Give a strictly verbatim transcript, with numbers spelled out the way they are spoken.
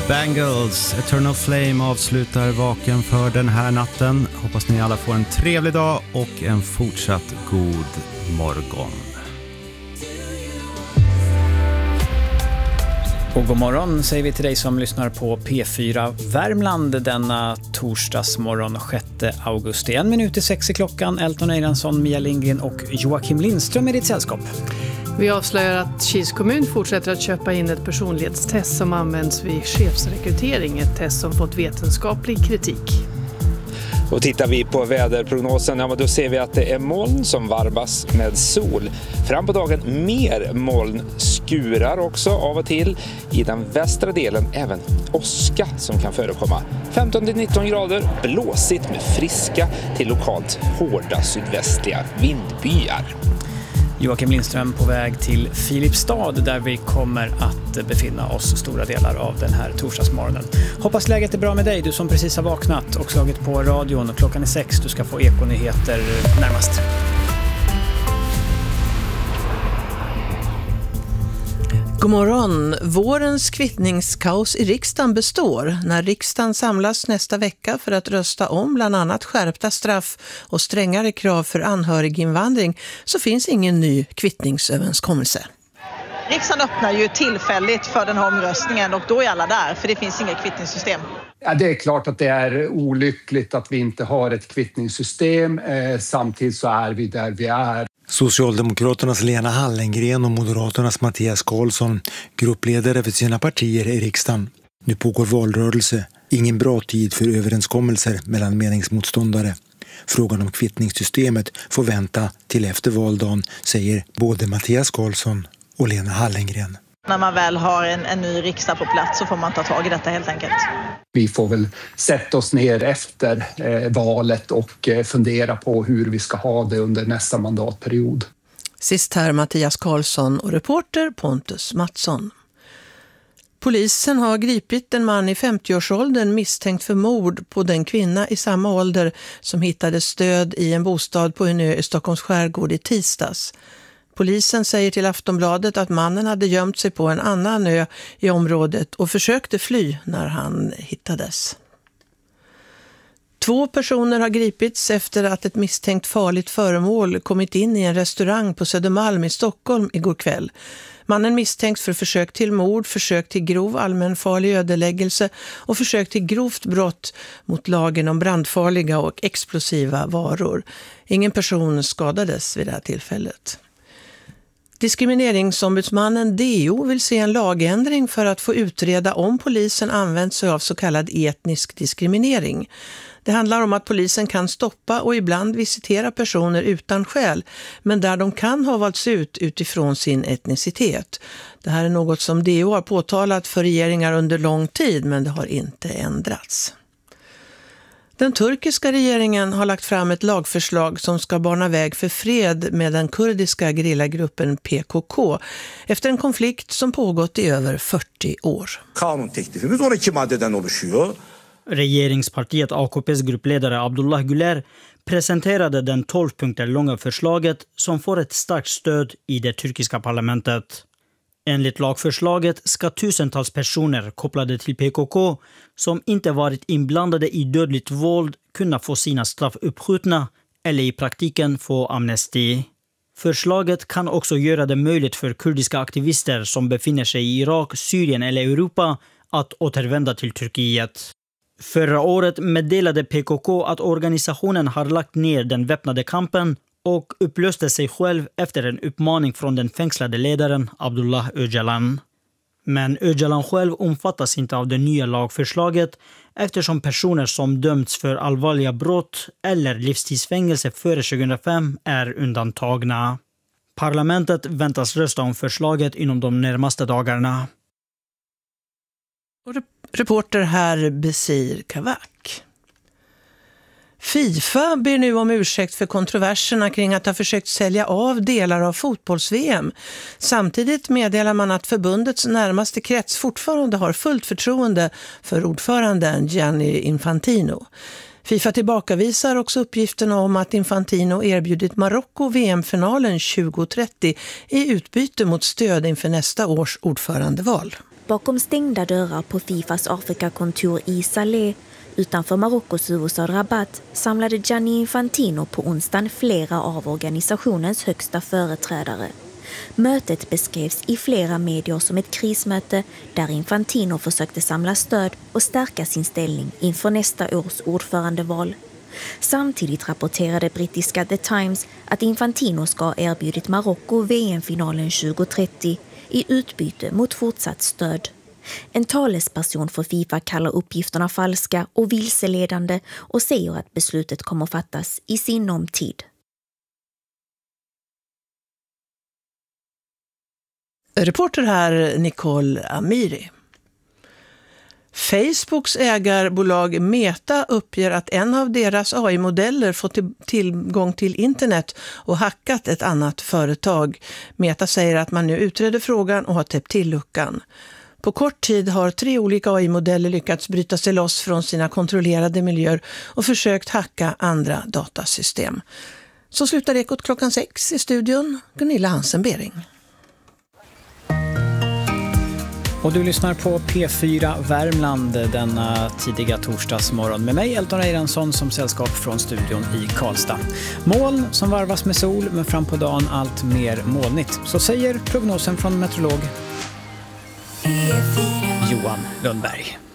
Bangles, Eternal Flame avslutar Vaken för den här natten. Hoppas ni alla får en trevlig dag och en fortsatt god morgon. Och god morgon säger vi till dig som lyssnar på P fyra Värmland denna torsdagsmorgon sjätte augusti. En minut i sex i klockan. Elton Eiransson, Mia Lindgren och Joakim Lindström är ditt sällskap. Vi avslöjar att Kils kommun fortsätter att köpa in ett personlighetstest som används vid chefsrekrytering. Ett test som fått vetenskaplig kritik. Och tittar vi på väderprognosen, ja, då ser vi att det är moln som varvas med sol. Fram på dagen mer moln, skurar också av och till. I den västra delen även åska som kan förekomma. femton till nitton grader, blåsigt med friska till lokalt hårda sydvästliga vindbyar. Joakim Lindström på väg till Filipstad där vi kommer att befinna oss stora delar av den här torsdagsmorgonen. Hoppas läget är bra med dig, du som precis har vaknat och slagit på radion. Och klockan är sex, du ska få Ekonyheter närmast. God morgon. Vårens kvittningskaos i riksdagen består. När riksdagen samlas nästa vecka för att rösta om bland annat skärpta straff och strängare krav för anhöriginvandring så finns ingen ny kvittningsöverenskommelse. Riksdagen öppnar ju tillfälligt för den här omröstningen och då är alla där för det finns inget kvittningssystem. Ja, det är klart att det är olyckligt att vi inte har ett kvittningssystem. Eh, samtidigt så är vi där vi är. Socialdemokraternas Lena Hallengren och Moderaternas Mattias Karlsson, gruppledare för sina partier i riksdagen. Nu pågår valrörelse. Ingen bra tid för överenskommelser mellan meningsmotståndare. Frågan om kvittningssystemet får vänta till efter valdagen, säger både Mattias Karlsson och Lena Hallengren. När man väl har en, en ny riksdag på plats så får man ta tag i detta helt enkelt. Vi får väl sätta oss ner efter eh, valet och eh, fundera på hur vi ska ha det under nästa mandatperiod. Sist här Mattias Karlsson och reporter Pontus Mattsson. Polisen har gripit en man i femtioårsåldern misstänkt för mord på den kvinna i samma ålder som hittade stöd i en bostad på en ö i Stockholms skärgård i tisdags. Polisen säger till Aftonbladet att mannen hade gömt sig på en annan ö i området och försökte fly när han hittades. Två personer har gripits efter att ett misstänkt farligt föremål kommit in i en restaurang på Södermalm i Stockholm igår kväll. Mannen misstänks för försök till mord, försök till grov allmänfarlig ödeläggelse och försök till grovt brott mot lagen om brandfarliga och explosiva varor. Ingen person skadades vid det här tillfället. Diskrimineringsombudsmannen D O vill se en lagändring för att få utreda om polisen använt sig av så kallad etnisk diskriminering. Det handlar om att polisen kan stoppa och ibland visitera personer utan skäl, men där de kan ha valts ut utifrån sin etnicitet. Det här är något som D O har påtalat för regeringar under lång tid, men det har inte ändrats. Den turkiska regeringen har lagt fram ett lagförslag som ska bana väg för fred med den kurdiska gerillagruppen P K K efter en konflikt som pågått i över fyrtio år. Regeringspartiet A K P:s gruppledare Abdullah Güler presenterade den tolv punkter långa förslaget som får ett starkt stöd i det turkiska parlamentet. Enligt lagförslaget ska tusentals personer kopplade till P K K som inte varit inblandade i dödligt våld kunna få sina straff uppskjutna eller i praktiken få amnesti. Förslaget kan också göra det möjligt för kurdiska aktivister som befinner sig i Irak, Syrien eller Europa att återvända till Turkiet. Förra året meddelade P K K att organisationen har lagt ner den väpnade kampen och upplöste sig själv efter en uppmaning från den fängslade ledaren Abdullah Öcalan. Men Öcalan själv omfattas inte av det nya lagförslaget eftersom personer som dömts för allvarliga brott eller livstidsfängelse före tjugohundrafem är undantagna. Parlamentet väntas rösta om förslaget inom de närmaste dagarna. Och reporter här Besir Kavak. FIFA ber nu om ursäkt för kontroverserna kring att ha försökt sälja av delar av fotbolls-V M. Samtidigt meddelar man att förbundets närmaste krets fortfarande har fullt förtroende för ordföranden Gianni Infantino. FIFA tillbakavisar också uppgifterna om att Infantino erbjudit Marocko V M-finalen tjugo trettio i utbyte mot stöd inför nästa års ordförandeval. bakom stängda dörrar på Fifas Afrikakontor i Salé utanför Marockos huvudstad Rabat samlade Gianni Infantino på onsdagen flera av organisationens högsta företrädare. Mötet beskrevs i flera medier som ett krismöte där Infantino försökte samla stöd och stärka sin ställning inför nästa års ordförandeval. Samtidigt rapporterade brittiska The Times att Infantino ska ha erbjudit Marocko V M-finalen tjugo trettio i utbyte mot fortsatt stöd. En talesperson för FIFA kallar uppgifterna falska och vilseledande och säger att beslutet kommer fattas i sinom tid. Reporter här Nicole Amiri. Facebooks ägarbolag Meta uppger att en av deras A I-modeller fått tillgång till internet och hackat ett annat företag. Meta säger att man nu utreder frågan och har täppt till luckan. På kort tid har tre olika A I-modeller lyckats bryta sig loss från sina kontrollerade miljöer och försökt hacka andra datasystem. Så slutar Ekot klockan sex i studion. Gunilla Hansen-Bering. Och du lyssnar på P fyra Värmland denna tidiga torsdagsmorgon med mig Elton Eiransson som sällskap från studion i Karlstad. Moln som varvas med sol men fram på dagen allt mer molnigt. Så säger prognosen från meteorolog Johan Lundberg.